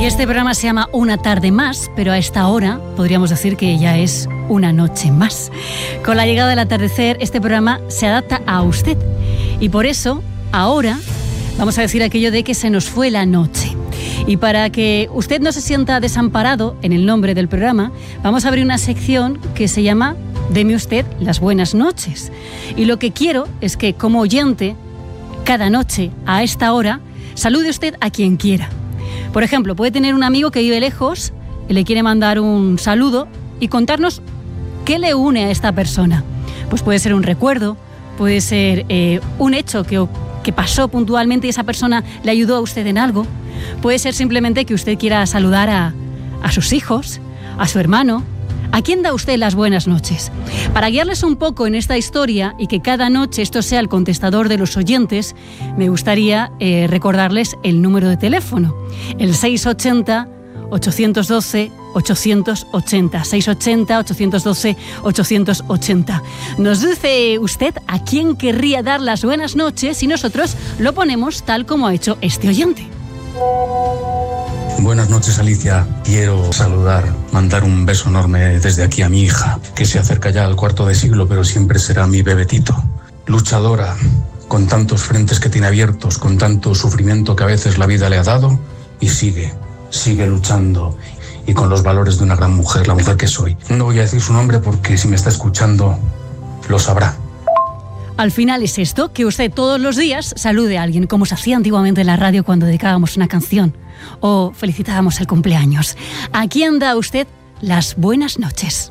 Y este programa se llama Una tarde más, pero a esta hora podríamos decir que ya es una noche más. Con la llegada del atardecer, este programa se adapta a usted. Y por eso, ahora, vamos a decir aquello de que se nos fue la noche. Y para que usted no se sienta desamparado en el nombre del programa, vamos a abrir una sección que se llama Deme usted las buenas noches. Y lo que quiero es que, como oyente, cada noche, a esta hora, salude usted a quien quiera. Por ejemplo, puede tener un amigo que vive lejos y le quiere mandar un saludo y contarnos qué le une a esta persona. Pues puede ser un recuerdo, puede ser un hecho que pasó puntualmente y esa persona le ayudó a usted en algo. Puede ser simplemente que usted quiera saludar a sus hijos, a su hermano. ¿A quién da usted las buenas noches? Para guiarles un poco en esta historia y que cada noche esto sea el contestador de los oyentes, me gustaría recordarles el número de teléfono, el 680-812-880, 680-812-880. Nos dice usted a quién querría dar las buenas noches y nosotros lo ponemos tal como ha hecho este oyente. Buenas noches, Alicia. Quiero saludar, mandar un beso enorme desde aquí a mi hija, que se acerca ya al cuarto de siglo, pero siempre será mi bebetito. Luchadora, con tantos frentes que tiene abiertos, con tanto sufrimiento que a veces la vida le ha dado, y sigue luchando, y con los valores de una gran mujer, la mujer que soy. No voy a decir su nombre porque si me está escuchando, lo sabrá. Al final es esto, que usted todos los días salude a alguien, como se hacía antiguamente en la radio cuando dedicábamos una canción o felicitábamos el cumpleaños. ¿A quién da usted las buenas noches?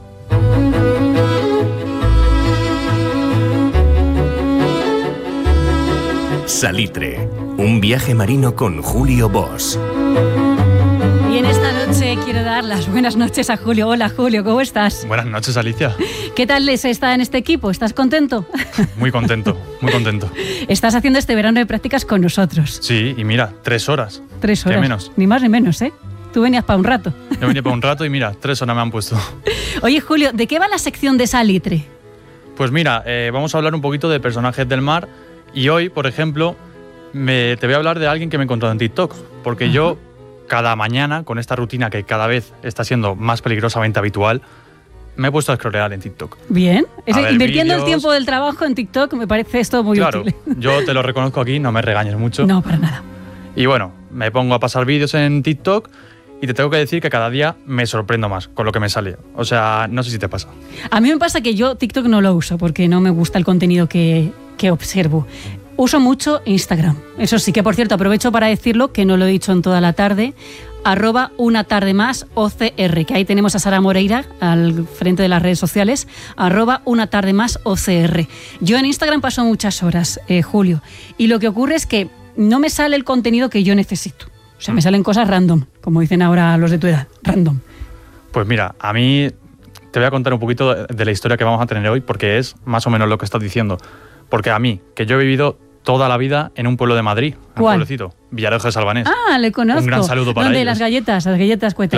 Salitre, un viaje marino con Julio Bosch. Y en esta noche quiero dar las buenas noches a Julio. Hola Julio, ¿cómo estás? Buenas noches, Alicia. ¿Qué tal les está en este equipo? ¿Estás contento? Muy contento, muy contento. Estás haciendo este verano de prácticas con nosotros. Sí, y mira, 3 horas. 3 horas. ¿Qué menos? Ni más ni menos, ¿eh? Tú venías para un rato. Yo venía para un rato y mira, 3 horas me han puesto. Oye Julio, ¿de qué va la sección de Salitre? Pues mira, vamos a hablar un poquito de personajes del mar y hoy, por ejemplo, te voy a hablar de alguien que me he encontrado en TikTok, porque yo cada mañana, con esta rutina que cada vez está siendo más peligrosamente habitual, me he puesto a scrollear en TikTok. Bien, invirtiendo vídeos. El tiempo del trabajo en TikTok me parece esto muy útil. Claro, yo te lo reconozco aquí, no me regañes mucho. No, para nada. Y bueno, me pongo a pasar vídeos en TikTok y te tengo que decir que cada día me sorprendo más con lo que me sale. O sea, no sé si te pasa. A mí me pasa que yo TikTok no lo uso porque no me gusta el contenido que observo. Uso mucho Instagram. Eso sí, que por cierto, aprovecho para decirlo, que no lo he dicho en toda la tarde, @unatardemásocr, que ahí tenemos a Sara Moreira al frente de las redes sociales, @unatardemásocr. Yo en Instagram paso muchas horas, Julio, y lo que ocurre es que no me sale el contenido que yo necesito. O sea, me salen cosas random, como dicen ahora los de tu edad, random. Pues mira, a mí te voy a contar un poquito de la historia que vamos a tener hoy, porque es más o menos lo que estás diciendo. Porque a mí, que yo he vivido toda la vida en un pueblo de Madrid, un pueblecito, Villarejo de Salvanés. Ah, le conozco. Un gran saludo para ¿Dónde? ellos. Las galletas cueteras.